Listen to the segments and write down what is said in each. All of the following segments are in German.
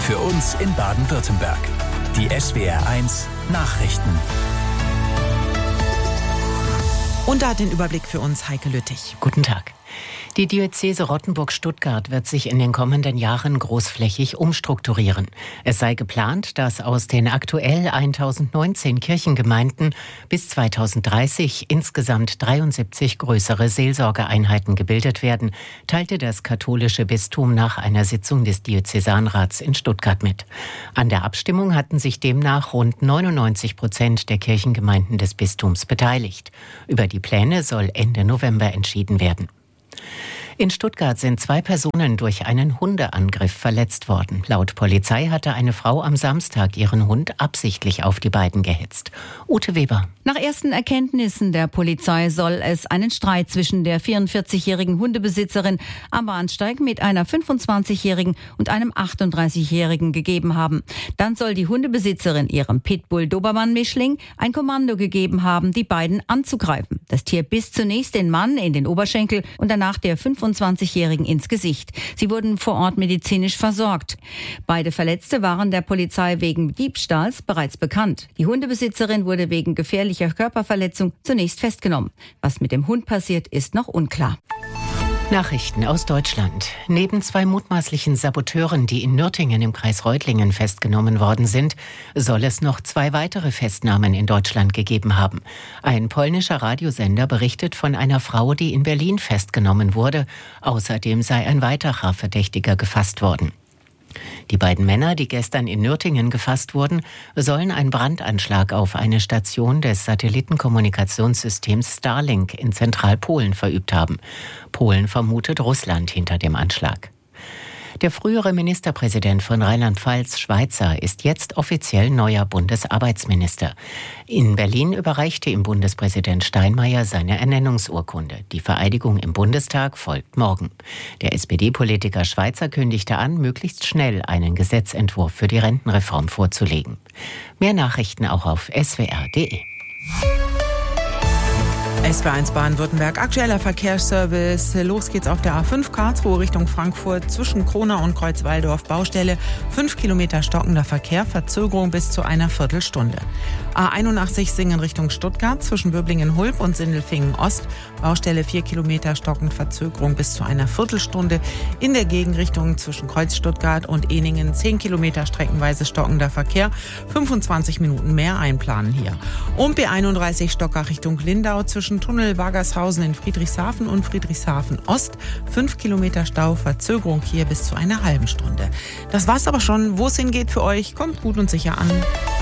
Für uns in Baden-Württemberg. Die SWR1 Nachrichten. Und da hat den Überblick für uns Heike Lüttich. Guten Tag. Die Diözese Rottenburg-Stuttgart wird sich in den kommenden Jahren großflächig umstrukturieren. Es sei geplant, dass aus den aktuell 1019 Kirchengemeinden bis 2030 insgesamt 73 größere Seelsorgeeinheiten gebildet werden, teilte das katholische Bistum nach einer Sitzung des Diözesanrats in Stuttgart mit. An der Abstimmung hatten sich demnach rund 99% der Kirchengemeinden des Bistums beteiligt. Über die Pläne soll Ende November entschieden werden. In Stuttgart sind 2 Personen durch einen Hundeangriff verletzt worden. Laut Polizei hatte eine Frau am Samstag ihren Hund absichtlich auf die beiden gehetzt. Ute Weber. Nach ersten Erkenntnissen der Polizei soll es einen Streit zwischen der 44-jährigen Hundebesitzerin am Bahnsteig mit einer 25-jährigen und einem 38-jährigen gegeben haben. Dann soll die Hundebesitzerin ihrem Pitbull-Dobermann-Mischling ein Kommando gegeben haben, die beiden anzugreifen. Das Tier biss zunächst den Mann in den Oberschenkel und danach der 25-jährigen ins Gesicht. Sie wurden vor Ort medizinisch versorgt. Beide Verletzte waren der Polizei wegen Diebstahls bereits bekannt. Die Hundebesitzerin wurde wegen gefährlicher Körperverletzung zunächst festgenommen. Was mit dem Hund passiert, ist noch unklar. Nachrichten aus Deutschland. Neben 2 mutmaßlichen Saboteuren, die in Nürtingen im Kreis Reutlingen festgenommen worden sind, soll es noch 2 weitere Festnahmen in Deutschland gegeben haben. Ein polnischer Radiosender berichtet von einer Frau, die in Berlin festgenommen wurde. Außerdem sei ein weiterer Verdächtiger gefasst worden. Die beiden Männer, die gestern in Nürtingen gefasst wurden, sollen einen Brandanschlag auf eine Station des Satellitenkommunikationssystems Starlink in Zentralpolen verübt haben. Polen vermutet Russland hinter dem Anschlag. Der frühere Ministerpräsident von Rheinland-Pfalz, Schweizer, ist jetzt offiziell neuer Bundesarbeitsminister. In Berlin überreichte ihm Bundespräsident Steinmeier seine Ernennungsurkunde. Die Vereidigung im Bundestag folgt morgen. Der SPD-Politiker Schweizer kündigte an, möglichst schnell einen Gesetzentwurf für die Rentenreform vorzulegen. Mehr Nachrichten auch auf swr.de. SWR1 Baden-Württemberg, aktueller Verkehrsservice. Los geht's auf der A5 Karlsruhe Richtung Frankfurt zwischen Kronau und Kreuzwaldorf. Baustelle, 5 Kilometer stockender Verkehr, Verzögerung bis zu einer Viertelstunde. A81 Singen Richtung Stuttgart zwischen Böblingen-Hulb und Sindelfingen-Ost. Baustelle 4 Kilometer stockend, Verzögerung bis zu einer Viertelstunde. In der Gegenrichtung zwischen Kreuz Stuttgart und Ehningen 10 Kilometer streckenweise stockender Verkehr. 25 Minuten mehr einplanen hier. Und B31 Stockach Richtung Lindau zwischen Tunnel Wagershausen in Friedrichshafen und Friedrichshafen Ost. 5 Kilometer Stau, Verzögerung hier bis zu einer halben Stunde. Das war's aber schon. Wo es hingeht für euch, kommt gut und sicher an.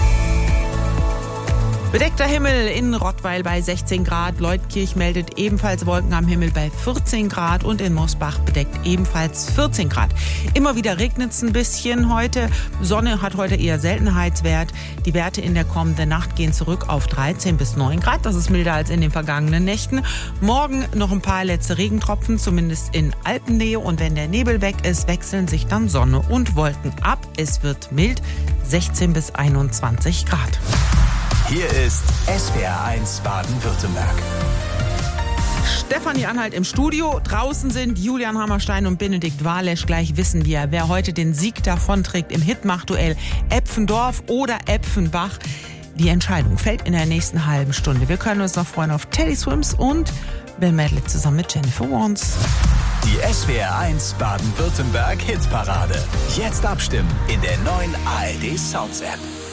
Bedeckter Himmel in Rottweil bei 16 Grad. Leutkirch meldet ebenfalls Wolken am Himmel bei 14 Grad und in Mosbach bedeckt ebenfalls 14 Grad. Immer wieder regnet es ein bisschen heute. Sonne hat heute eher Seltenheitswert. Die Werte in der kommenden Nacht gehen zurück auf 13 bis 9 Grad. Das ist milder als in den vergangenen Nächten. Morgen noch ein paar letzte Regentropfen, zumindest in Alpennähe. Und wenn der Nebel weg ist, wechseln sich dann Sonne und Wolken ab. Es wird mild, 16 bis 21 Grad. Hier ist SWR1 Baden-Württemberg. Stefanie Anhalt im Studio. Draußen sind Julian Hammerstein und Benedikt Walesch. Gleich wissen wir, wer heute den Sieg davonträgt im Hitmach-Duell Epfendorf oder Epfenbach. Die Entscheidung fällt in der nächsten halben Stunde. Wir können uns noch freuen auf Teddy Swims und Bill Medley zusammen mit Jennifer Warnes. Die SWR1 Baden-Württemberg Hitparade. Jetzt abstimmen in der neuen ARD Sounds App.